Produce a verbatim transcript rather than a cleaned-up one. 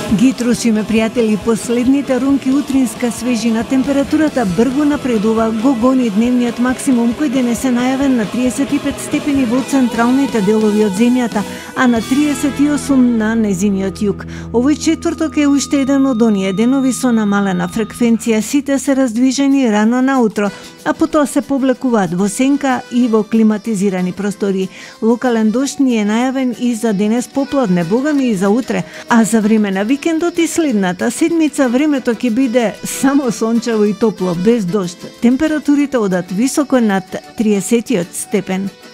Ги трушиме, пријатели, последните рунки утринска свежина. Температурата бргу напредува, го гони дневниот максимум кој денес е најавен на триесет и пет степени во централните делови од земјата, а на триесет и осум на незиниот југ. Овој четврток е уште еден од оние денови со намалена фреквенција. Сите се раздвижени рано наутро, а потоа се повлекуваат во сенка и во климатизирани простори. Локален дожд ни е најавен и за денес попладне, богами и за утре, а за време на викендот и следната седмица времето ќе биде само сончево и топло, без дожд. Температурите одат високо над триесетиот степен.